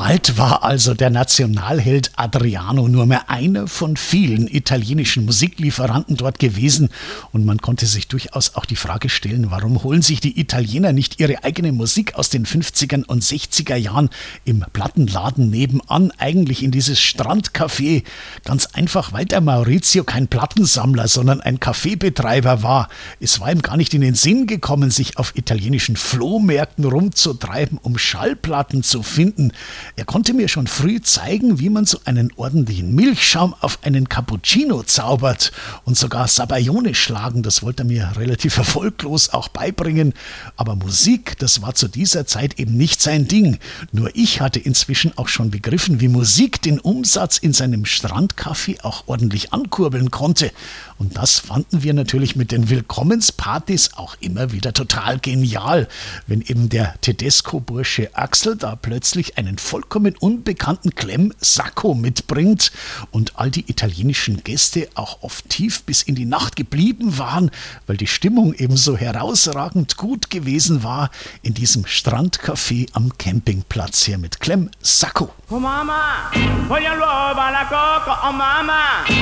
Bald war also der Nationalheld Adriano nur mehr einer von vielen italienischen Musiklieferanten dort gewesen und man konnte sich durchaus auch die Frage stellen, warum holen sich die Italiener nicht ihre eigene Musik aus den 50er und 60er Jahren im Plattenladen nebenan, eigentlich in dieses Strandcafé? Ganz einfach, weil der Maurizio kein Plattensammler, sondern ein Kaffeebetreiber war. Es war ihm gar nicht in den Sinn gekommen, sich auf italienischen Flohmärkten rumzutreiben, um Schallplatten zu finden. Er konnte mir schon früh zeigen, wie man so einen ordentlichen Milchschaum auf einen Cappuccino zaubert und sogar Sabaglione schlagen. Das wollte er mir relativ erfolglos auch beibringen. Aber Musik, das war zu dieser Zeit eben nicht sein Ding. Nur ich hatte inzwischen auch schon begriffen, wie Musik den Umsatz in seinem Strandcafé auch ordentlich ankurbeln konnte. Und das fanden wir natürlich mit den Willkommenspartys auch immer wieder total genial, wenn eben der Tedesco-Bursche Axel da plötzlich einen vollkommen unbekannten Klemm-Sacco mitbringt und all die italienischen Gäste auch oft tief bis in die Nacht geblieben waren, weil die Stimmung eben so herausragend gut gewesen war in diesem Strandcafé am Campingplatz hier mit Klemm-Sacco. Oh Mama, voglio l'uovo alla coco, oh Mama.